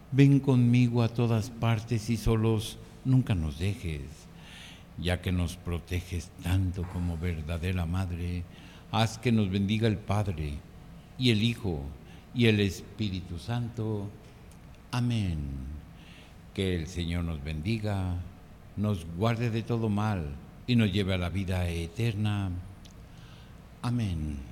Ven conmigo a todas partes y solos nunca nos dejes, ya que nos proteges tanto como verdadera madre. Haz que nos bendiga el Padre y el Hijo y el Espíritu Santo. Amén. Que el Señor nos bendiga, nos guarde de todo mal y nos lleve a la vida eterna. Amén.